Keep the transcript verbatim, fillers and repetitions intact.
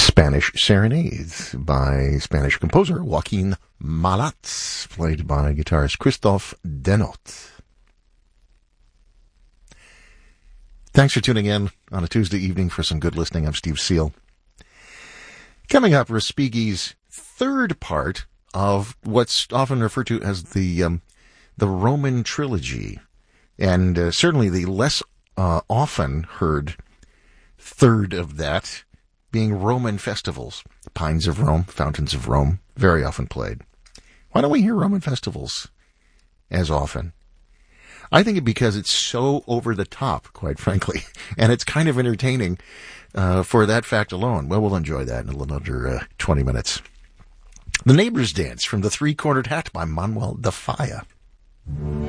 Spanish Serenades by Spanish composer Joaquin Malats, played by guitarist Christophe Denot. Thanks for tuning in on a Tuesday evening for some good listening. I'm Steve Seal. Coming up, Respighi's third part of what's often referred to as the um, the Roman trilogy, and uh, certainly the less uh, often heard third of that being Roman festivals. Pines of Rome, Fountains of Rome, very often played. Why don't we hear Roman festivals as often? I think it because it's so over the top, quite frankly, and it's kind of entertaining uh, for that fact alone. Well, we'll enjoy that in a little under uh, twenty minutes. The Neighbor's Dance from The Three-Cornered Hat by Manuel de Falla.